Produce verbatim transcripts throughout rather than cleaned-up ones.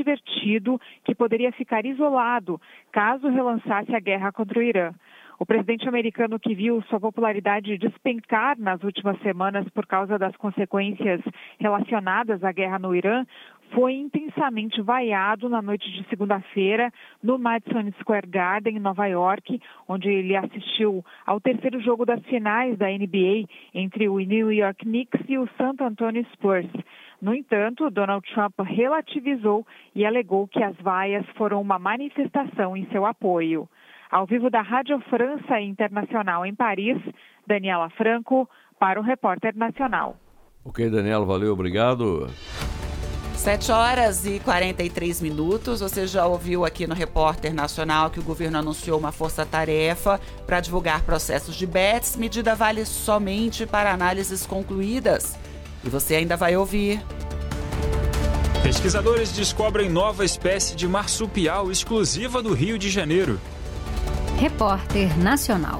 advertido que poderia ficar isolado caso relançasse a guerra contra o Irã. O presidente americano, que viu sua popularidade despencar nas últimas semanas por causa das consequências relacionadas à guerra no Irã, foi intensamente vaiado na noite de segunda-feira no Madison Square Garden, em Nova York, onde ele assistiu ao terceiro jogo das finais da N B A entre o New York Knicks e o San Antonio Spurs. No entanto, Donald Trump relativizou e alegou que as vaias foram uma manifestação em seu apoio. Ao vivo da Rádio França Internacional em Paris, Daniela Franco, para o Repórter Nacional. Ok, Daniela, valeu, obrigado. sete horas e quarenta e três minutos. Você já ouviu aqui no Repórter Nacional que o governo anunciou uma força-tarefa para divulgar processos de B E Ts. Medida vale somente para análises concluídas. E você ainda vai ouvir. Pesquisadores descobrem nova espécie de marsupial exclusiva do Rio de Janeiro. Repórter Nacional.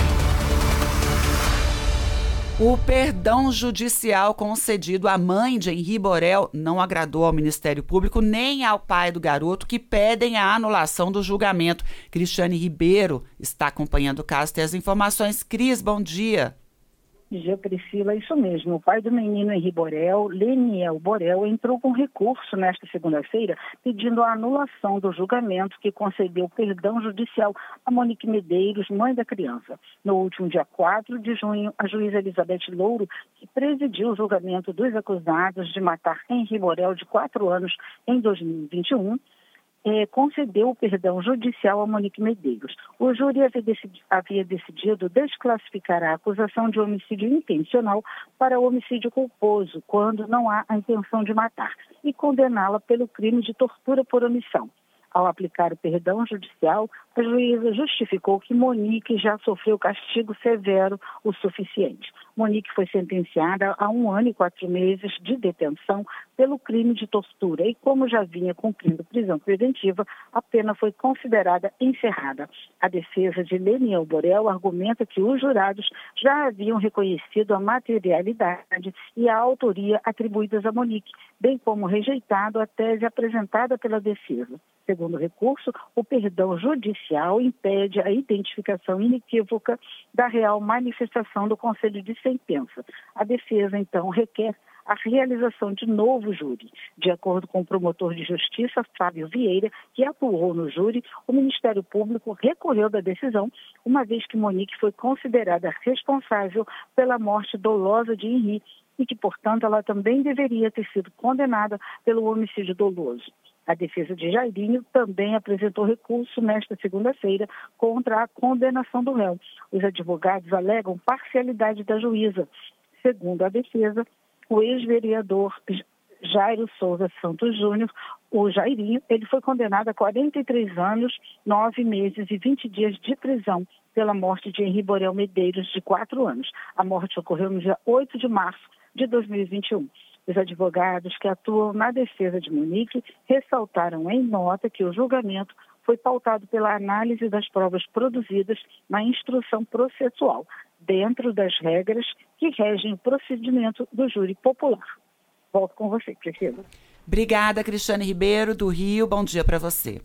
O perdão judicial concedido à mãe de Henri Borel não agradou ao Ministério Público nem ao pai do garoto, que pedem a anulação do julgamento. Cristiane Ribeiro está acompanhando o caso. Tem as informações. Cris, bom dia. Bom dia, Priscila. Isso mesmo. O pai do menino Henri Borel, Leniel Borel, entrou com recurso nesta segunda-feira pedindo a anulação do julgamento que concedeu perdão judicial a Monique Medeiros, mãe da criança. No último dia quatro de junho, a juíza Elizabeth Louro, que presidiu o julgamento dos acusados de matar Henri Borel, de quatro anos, em dois mil e vinte e um, É, concedeu o perdão judicial a Monique Medeiros. O júri havia, decidi- havia decidido desclassificar a acusação de homicídio intencional para homicídio culposo, quando não há a intenção de matar, e condená-la pelo crime de tortura por omissão. Ao aplicar o perdão judicial, a juíza justificou que Monique já sofreu castigo severo o suficiente. Monique foi sentenciada a um ano e quatro meses de detenção pelo crime de tortura e, como já vinha cumprindo prisão preventiva, a pena foi considerada encerrada. A defesa de Leniel Borel argumenta que os jurados já haviam reconhecido a materialidade e a autoria atribuídas a Monique, bem como rejeitado a tese apresentada pela defesa. Segundo o recurso, o perdão judicial impede a identificação inequívoca da real manifestação do conselho de sentença. A defesa, então, requer a realização de novo júri. De acordo com o promotor de justiça, Fábio Vieira, que atuou no júri, o Ministério Público recorreu da decisão, uma vez que Monique foi considerada responsável pela morte dolosa de Henri e que, portanto, ela também deveria ter sido condenada pelo homicídio doloso. A defesa de Jairinho também apresentou recurso nesta segunda-feira contra a condenação do réu. Os advogados alegam parcialidade da juíza. Segundo a defesa, o ex-vereador Jairo Souza Santos Júnior, o Jairinho, ele foi condenado a quarenta e três anos, nove meses e vinte dias de prisão pela morte de Henri Borel Medeiros, de quatro anos. A morte ocorreu no dia oito de março de dois mil e vinte e um. Os advogados que atuam na defesa de Monique ressaltaram em nota que o julgamento foi pautado pela análise das provas produzidas na instrução processual, dentro das regras que regem o procedimento do júri popular. Volto com você, Priscila. Obrigada, Cristiane Ribeiro, do Rio. Bom dia para você.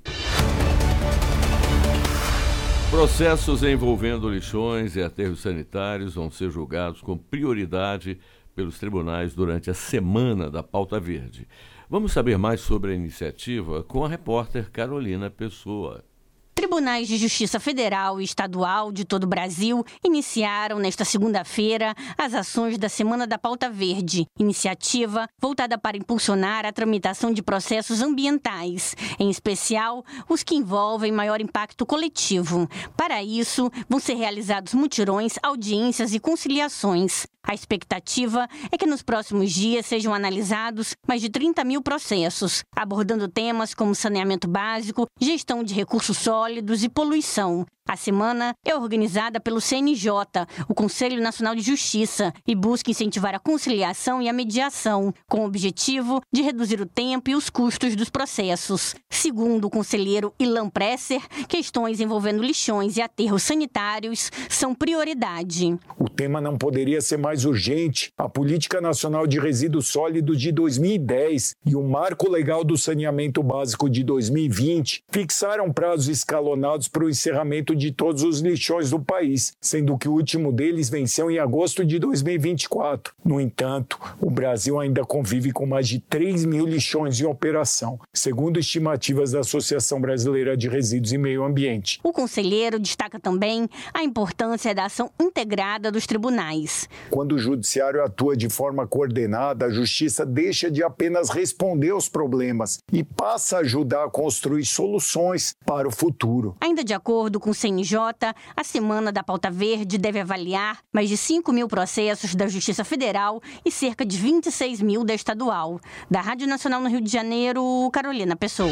Processos envolvendo lixões e aterros sanitários vão ser julgados com prioridade pelos tribunais durante a Semana da Pauta Verde. Vamos saber mais sobre a iniciativa com a repórter Carolina Pessoa. Tribunais de Justiça Federal e Estadual de todo o Brasil iniciaram nesta segunda-feira as ações da Semana da Pauta Verde, iniciativa voltada para impulsionar a tramitação de processos ambientais, em especial os que envolvem maior impacto coletivo. Para isso, vão ser realizados mutirões, audiências e conciliações. A expectativa é que nos próximos dias sejam analisados mais de trinta mil processos, abordando temas como saneamento básico, gestão de recursos sólidos e poluição. A semana é organizada pelo C N J, o Conselho Nacional de Justiça, e busca incentivar a conciliação e a mediação, com o objetivo de reduzir o tempo e os custos dos processos. Segundo o conselheiro Ilan Presser, questões envolvendo lixões e aterros sanitários são prioridade. O tema não poderia ser mais urgente. A Política Nacional de Resíduos Sólidos de dois mil e dez e o Marco Legal do Saneamento Básico de dois mil e vinte fixaram prazos escalonados para o encerramento de todos os lixões do país, sendo que o último deles venceu em agosto de dois mil e vinte e quatro. No entanto, o Brasil ainda convive com mais de três mil lixões em operação, segundo estimativas da Associação Brasileira de Resíduos e Meio Ambiente. O conselheiro destaca também a importância da ação integrada dos tribunais. Quando o judiciário atua de forma coordenada, a justiça deixa de apenas responder aos problemas e passa a ajudar a construir soluções para o futuro. Ainda de acordo com o C N J, a Semana da Pauta Verde deve avaliar mais de cinco mil processos da Justiça Federal e cerca de vinte e seis mil da estadual. Da Rádio Nacional no Rio de Janeiro, Carolina Pessoa.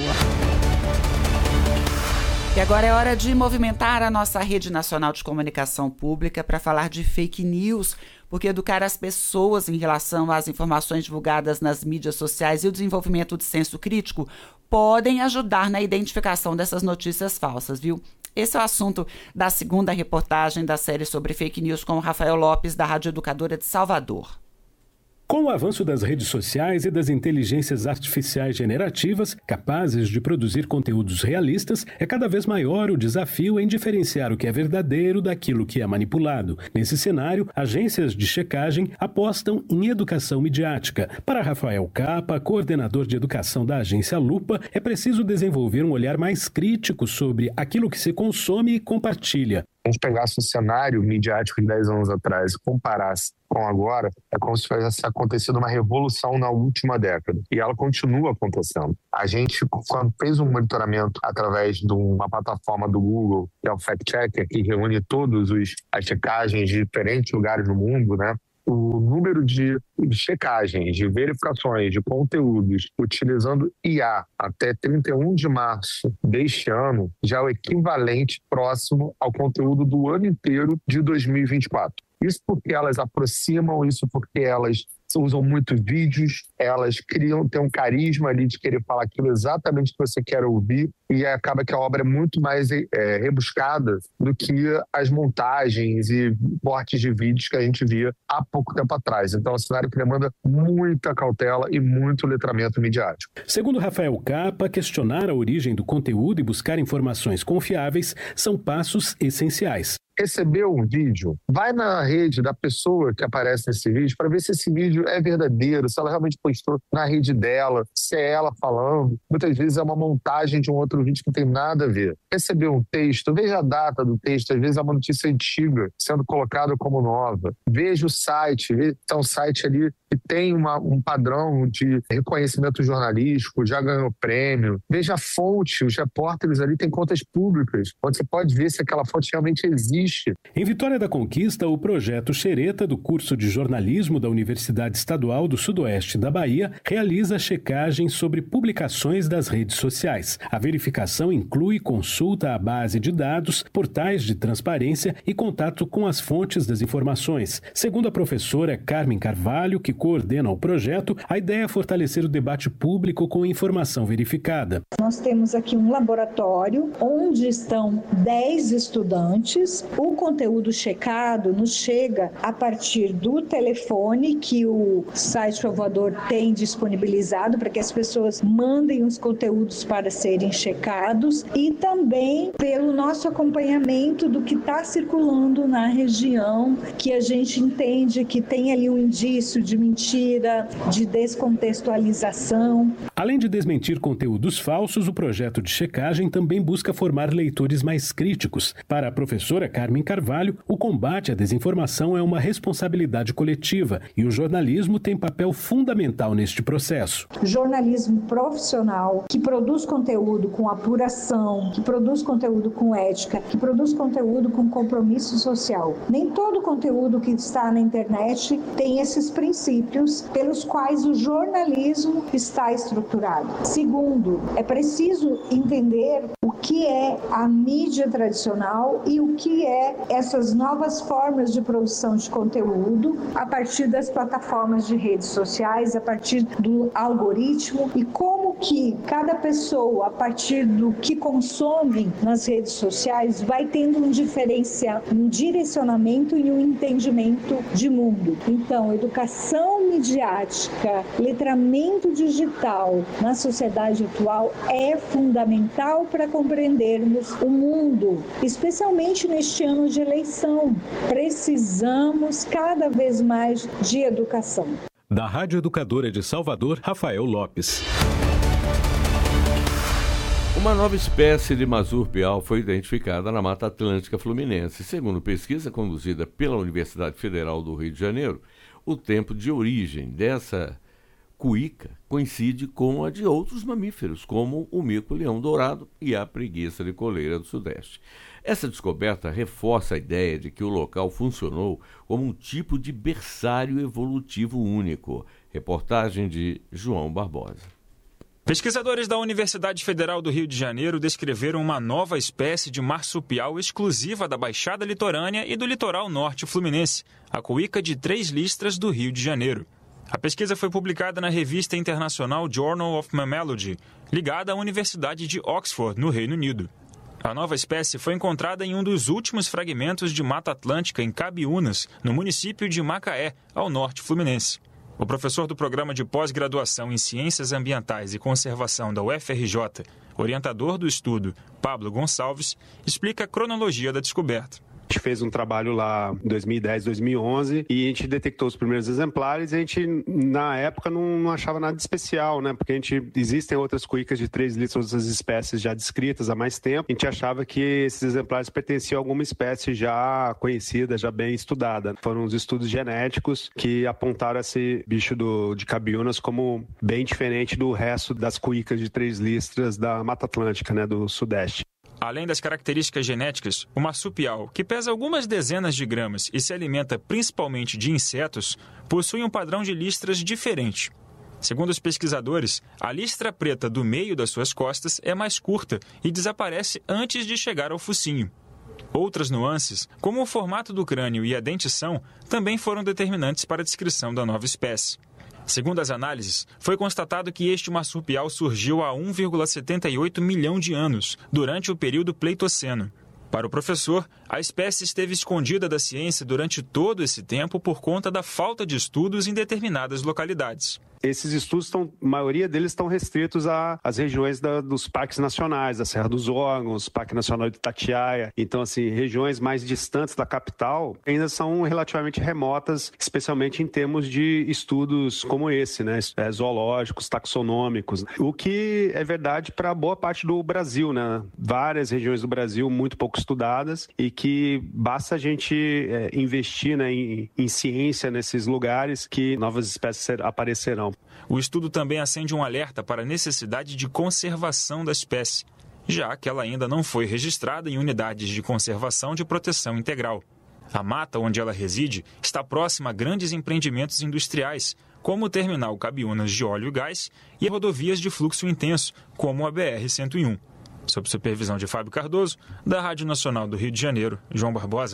E agora é hora de movimentar a nossa rede nacional de comunicação pública para falar de fake news, porque educar as pessoas em relação às informações divulgadas nas mídias sociais e o desenvolvimento de senso crítico podem ajudar na identificação dessas notícias falsas, viu? Esse é o assunto da segunda reportagem da série sobre fake news com o Rafael Lopes, da Rádio Educadora de Salvador. Com o avanço das redes sociais e das inteligências artificiais generativas, capazes de produzir conteúdos realistas, é cada vez maior o desafio em diferenciar o que é verdadeiro daquilo que é manipulado. Nesse cenário, agências de checagem apostam em educação midiática. Para Rafael Capa, coordenador de educação da agência Lupa, é preciso desenvolver um olhar mais crítico sobre aquilo que se consome e compartilha. A gente pegasse o cenário midiático de dez anos atrás e comparasse com agora, é como se tivesse acontecido uma revolução na última década. E ela continua acontecendo. A gente, quando fez um monitoramento através de uma plataforma do Google, que é o Fact Checker, que reúne todas as checagens de diferentes lugares do mundo, né? O número de checagens, de verificações de conteúdos utilizando I A até trinta e um de março deste ano já é o equivalente próximo ao conteúdo do ano inteiro de dois mil e vinte e quatro. Isso porque elas aproximam, isso porque elas usam muito vídeos, elas criam, têm um carisma ali de querer falar aquilo exatamente que você quer ouvir, e acaba que a obra é muito mais é, rebuscada do que as montagens e cortes de vídeos que a gente via há pouco tempo atrás. Então é um cenário que demanda muita cautela e muito letramento midiático. Segundo Rafael Capa, questionar a origem do conteúdo e buscar informações confiáveis são passos essenciais. Recebeu um vídeo, vai na rede da pessoa que aparece nesse vídeo para ver se esse vídeo é verdadeiro, se ela realmente postou na rede dela, se é ela falando. Muitas vezes é uma montagem de um outro vídeo que não tem nada a ver. Recebeu um texto, veja a data do texto, às vezes é uma notícia antiga sendo colocada como nova. Veja o site, veja se é um site ali que tem uma, um padrão de reconhecimento jornalístico, já ganhou prêmio. Veja a fonte, os repórteres ali têm contas públicas, onde você pode ver se aquela fonte realmente existe. Em Vitória da Conquista, o projeto Xereta, do curso de jornalismo da Universidade Estadual do Sudoeste da Bahia, realiza checagem sobre publicações das redes sociais. A verificação inclui consulta à base de dados, portais de transparência e contato com as fontes das informações. Segundo a professora Carmen Carvalho, que coordena o projeto, a ideia é fortalecer o debate público com informação verificada. Nós temos aqui um laboratório onde estão dez estudantes. O conteúdo checado nos chega a partir do telefone que o site Salvador tem disponibilizado para que as pessoas mandem os conteúdos para serem checados, e também pelo nosso acompanhamento do que está circulando na região, que a gente entende que tem ali um indício de mentira, de descontextualização. Além de desmentir conteúdos falsos, o projeto de checagem também busca formar leitores mais críticos. Para a professora Carmen Carvalho, o combate à desinformação é uma responsabilidade coletiva e o jornalismo tem papel fundamental neste processo. Jornalismo profissional, que produz conteúdo com apuração, que produz conteúdo com ética, que produz conteúdo com compromisso social. Nem todo conteúdo que está na internet tem esses princípios pelos quais o jornalismo está estruturado. estruturado. Segundo, é preciso entender o que é a mídia tradicional e o que é essas novas formas de produção de conteúdo a partir das plataformas de redes sociais, a partir do algoritmo e como que cada pessoa, a partir do que consome nas redes sociais, vai tendo um diferencial, um direcionamento e um entendimento de mundo. Então, educação midiática, letramento digital na sociedade atual é fundamental para compreendermos o mundo, especialmente neste ano de eleição. Precisamos cada vez mais de educação. Da Rádio Educadora de Salvador, Rafael Lopes. Uma nova espécie de marsupial foi identificada na Mata Atlântica Fluminense. Segundo pesquisa conduzida pela Universidade Federal do Rio de Janeiro, o tempo de origem dessa cuíca coincide com a de outros mamíferos, como o mico-leão-dourado e a preguiça de coleira do Sudeste. Essa descoberta reforça a ideia de que o local funcionou como um tipo de berçário evolutivo único. Reportagem de João Barbosa. Pesquisadores da Universidade Federal do Rio de Janeiro descreveram uma nova espécie de marsupial exclusiva da Baixada Litorânea e do litoral norte fluminense, a cuíca de três listras do Rio de Janeiro. A pesquisa foi publicada na revista internacional Journal of Mammalogy, ligada à Universidade de Oxford, no Reino Unido. A nova espécie foi encontrada em um dos últimos fragmentos de Mata Atlântica em Cabiúnas, no município de Macaé, ao norte fluminense. O professor do programa de pós-graduação em Ciências Ambientais e Conservação da U F R J, orientador do estudo, Pablo Gonçalves, explica a cronologia da descoberta. A gente fez um trabalho lá em dois mil e dez, dois mil e onze e a gente detectou os primeiros exemplares e a gente, na época, não, não achava nada de especial, né? Porque a gente, existem outras cuícas de três litros, outras espécies já descritas há mais tempo. A gente achava que esses exemplares pertenciam a alguma espécie já conhecida, já bem estudada. Foram os estudos genéticos que apontaram esse bicho do, de Cabiúnas como bem diferente do resto das cuícas de três listras da Mata Atlântica, né? Do Sudeste. Além das características genéticas, o marsupial, que pesa algumas dezenas de gramas e se alimenta principalmente de insetos, possui um padrão de listras diferente. Segundo os pesquisadores, a listra preta do meio das suas costas é mais curta e desaparece antes de chegar ao focinho. Outras nuances, como o formato do crânio e a dentição, também foram determinantes para a descrição da nova espécie. Segundo as análises, foi constatado que este marsupial surgiu há um vírgula setenta e oito milhão de anos, durante o período Pleistoceno. Para o professor, a espécie esteve escondida da ciência durante todo esse tempo por conta da falta de estudos em determinadas localidades. Esses estudos, estão, a maioria deles estão restritos às regiões da, dos parques nacionais, da Serra dos Órgãos, Parque Nacional de Itatiaia. Então, assim, regiões mais distantes da capital ainda são relativamente remotas, especialmente em termos de estudos como esse, né? Zoológicos, taxonômicos. O que é verdade para boa parte do Brasil, né? Várias regiões do Brasil muito pouco estudadas e que basta a gente é, investir, né, em, em ciência nesses lugares que novas espécies aparecerão. O estudo também acende um alerta para a necessidade de conservação da espécie, já que ela ainda não foi registrada em unidades de conservação de proteção integral. A mata onde ela reside está próxima a grandes empreendimentos industriais, como o terminal Cabiúnas de óleo e gás e rodovias de fluxo intenso, como a B R cento e um. Sob supervisão de Fábio Cardoso, da Rádio Nacional do Rio de Janeiro, João Barbosa.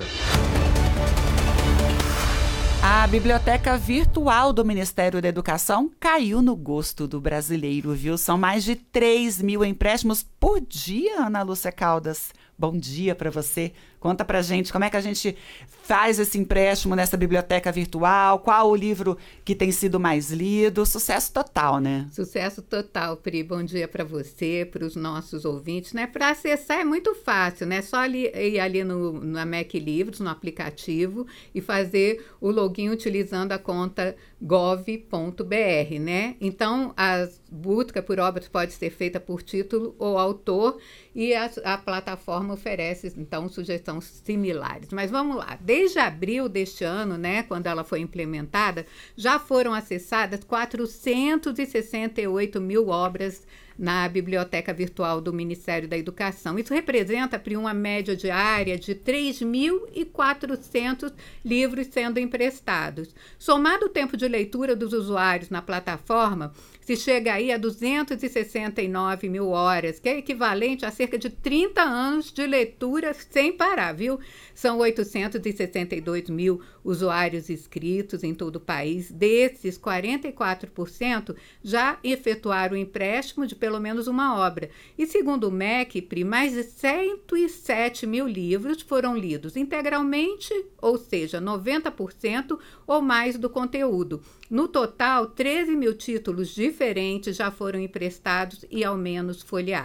A biblioteca virtual do Ministério da Educação caiu no gosto do brasileiro, viu? São mais de três mil empréstimos por dia, Ana Lúcia Caldas. Bom dia para você. Conta pra gente como é que a gente faz esse empréstimo nessa biblioteca virtual, qual o livro que tem sido mais lido. Sucesso total, né? Sucesso total, Pri. Bom dia para você, para os nossos ouvintes, né? Para acessar é muito fácil, né? Só ali, ir ali no, na Mac Livros, no aplicativo, e fazer o login utilizando a conta gov ponto br, né? Então, a busca por obras pode ser feita por título ou autor e a, a plataforma oferece, então, sugestões similares. Mas vamos lá. Desde abril deste ano, né, quando ela foi implementada, já foram acessadas quatrocentos e sessenta e oito mil obras na biblioteca virtual do Ministério da Educação. Isso representa, Pri, uma média diária de três mil e quatrocentos livros sendo emprestados. Somado o tempo de leitura dos usuários na plataforma, se chega aí a duzentos e sessenta e nove mil horas, que é equivalente a cerca de trinta anos de leitura sem parar, viu? São oitocentos e sessenta e dois mil usuários inscritos em todo o país. Desses, quarenta e quatro por cento já efetuaram o empréstimo de pelo menos uma obra. E segundo o M E C, Pri, mais de cento e sete mil livros foram lidos integralmente, ou seja, noventa por cento ou mais do conteúdo. No total, treze mil títulos diferentes já foram emprestados e ao menos folheados.